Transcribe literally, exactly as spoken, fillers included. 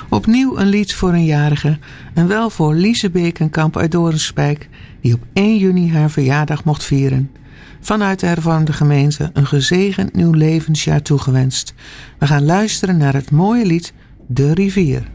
Opnieuw een lied voor een jarige en wel voor Liese Bekenkamp uit Doornspijk, die op één juni haar verjaardag mocht vieren. Vanuit de hervormde gemeente een gezegend nieuw levensjaar toegewenst. We gaan luisteren naar het mooie lied De Rivier.